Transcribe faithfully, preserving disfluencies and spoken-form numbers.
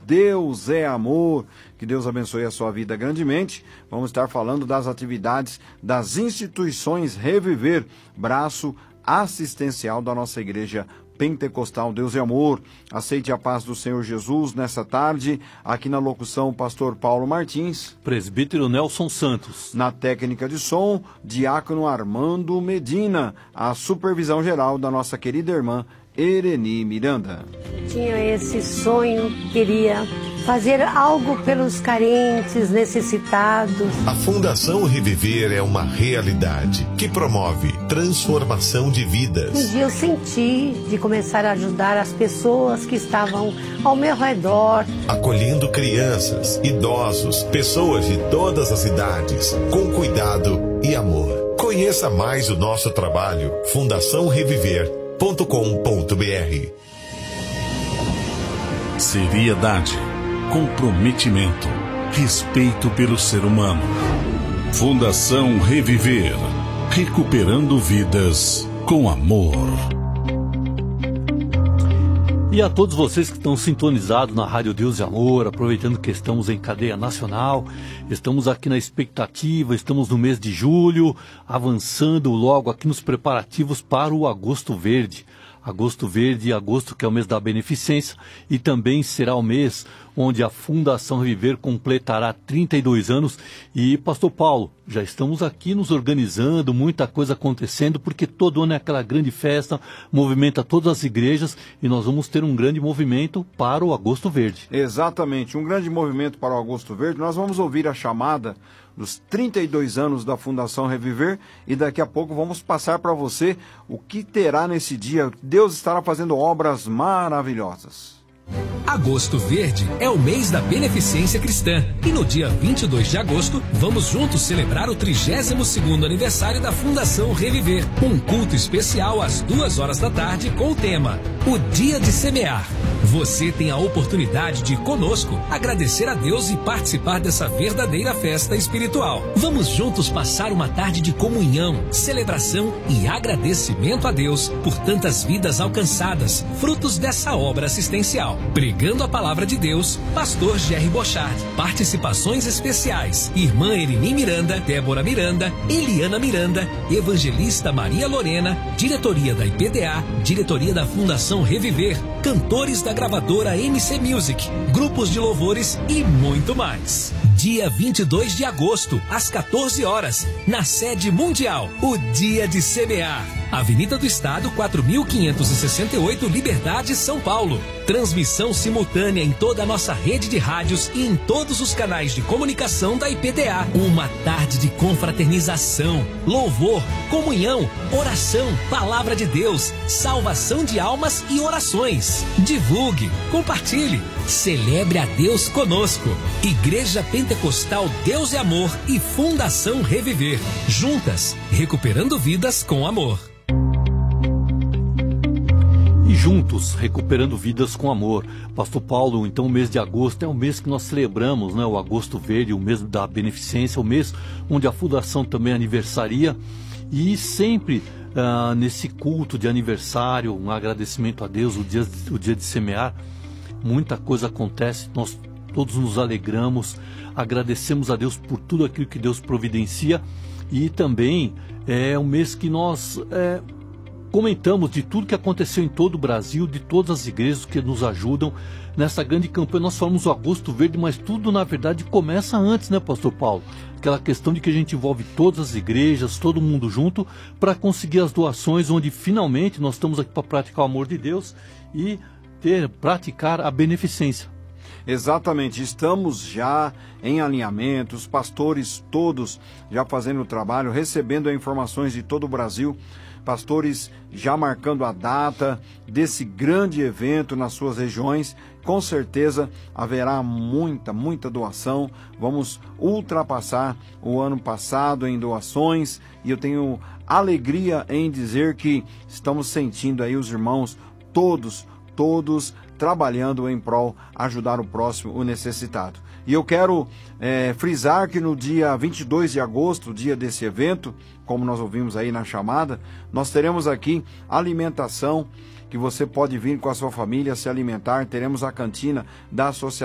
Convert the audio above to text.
Deus é Amor. Que Deus abençoe a sua vida grandemente. Vamos estar falando das atividades das instituições Reviver, braço assistencial da nossa igreja Pentecostal Deus é Amor. Aceite a paz do Senhor Jesus nessa tarde. Aqui na locução, o pastor Paulo Martins. Presbítero Nelson Santos. Na técnica de som, diácono Armando Medina. A supervisão geral da nossa querida irmã Ereni Miranda. Tinha esse sonho, queria fazer algo pelos carentes, necessitados. A Fundação Reviver é uma realidade que promove transformação de vidas. Um dia eu senti de começar a ajudar as pessoas que estavam ao meu redor. Acolhendo crianças, idosos, pessoas de todas as idades, com cuidado e amor. Conheça mais o nosso trabalho, fundação reviver ponto com ponto b r. Seriedade, comprometimento, respeito pelo ser humano. Fundação Reviver, recuperando vidas com amor. E a todos vocês que estão sintonizados na Rádio Deus e Amor, aproveitando que estamos em cadeia nacional, estamos aqui na expectativa, estamos no mês de julho, avançando logo aqui nos preparativos para o Agosto Verde. Agosto Verde, agosto que é o mês da beneficência, e também será o mês onde a Fundação Reviver completará trinta e dois anos. E, pastor Paulo, já estamos aqui nos organizando, muita coisa acontecendo, porque todo ano é aquela grande festa, movimenta todas as igrejas, e nós vamos ter um grande movimento para o Agosto Verde. Exatamente, um grande movimento para o Agosto Verde. Nós vamos ouvir a chamada dos trinta e dois anos da Fundação Reviver, e daqui a pouco vamos passar para você o que terá nesse dia. Deus estará fazendo obras maravilhosas. Agosto Verde é o mês da beneficência cristã, e no dia vinte e dois de agosto vamos juntos celebrar o trigésimo segundo aniversário da Fundação Reviver. Um culto especial às duas horas da tarde com o tema O Dia de Semear. Você tem a oportunidade de ir conosco, agradecer a Deus e participar dessa verdadeira festa espiritual. Vamos juntos passar uma tarde de comunhão, celebração e agradecimento a Deus por tantas vidas alcançadas, frutos dessa obra assistencial. Pregando a palavra de Deus, pastor Jerry Bochard. Participações especiais: irmã Ereni Miranda, Débora Miranda, Eliana Miranda, evangelista Maria Lorena, diretoria da I P D A, diretoria da Fundação Reviver, cantores da gravadora M C Music, grupos de louvores e muito mais. Dia vinte e dois de agosto, às quatorze horas, na sede mundial, o Dia de Semear. Avenida do Estado, quatro mil quinhentos e sessenta e oito, Liberdade, São Paulo. Transmissão simultânea em toda a nossa rede de rádios e em todos os canais de comunicação da I P D A. Uma tarde de confraternização, louvor, comunhão, oração, palavra de Deus, salvação de almas e orações. Divulgue, compartilhe, celebre a Deus conosco. Igreja Pentecostal Deus é Amor e Fundação Reviver. Juntas, recuperando vidas com amor. E juntos, recuperando vidas com amor. Pastor Paulo, então o mês de agosto é o mês que nós celebramos, né? O Agosto Verde, o mês da beneficência, o mês onde a Fundação também aniversaria. E sempre ah, nesse culto de aniversário, um agradecimento a Deus, o dia, o dia de semear, muita coisa acontece, nós todos nos alegramos, agradecemos a Deus por tudo aquilo que Deus providencia. E também é um mês que nós é, comentamos de tudo que aconteceu em todo o Brasil, de todas as igrejas que nos ajudam nessa grande campanha. Nós falamos o Agosto Verde, mas tudo na verdade começa antes, né, pastor Paulo? Aquela questão de que a gente envolve todas as igrejas, todo mundo junto, para conseguir as doações, onde finalmente nós estamos aqui para praticar o amor de Deus e ter, praticar a beneficência. Exatamente, estamos já em alinhamento, os pastores todos já fazendo o trabalho, recebendo informações de todo o Brasil, pastores já marcando a data desse grande evento nas suas regiões. Com certeza haverá muita, muita doação, vamos ultrapassar o ano passado em doações, e eu tenho alegria em dizer que estamos sentindo aí os irmãos todos, todos trabalhando em prol ajudar o próximo, o necessitado. E eu quero é, frisar que no dia vinte e dois de agosto, dia desse evento, como nós ouvimos aí na chamada, nós teremos aqui alimentação, que você pode vir com a sua família se alimentar. Teremos a cantina da Associação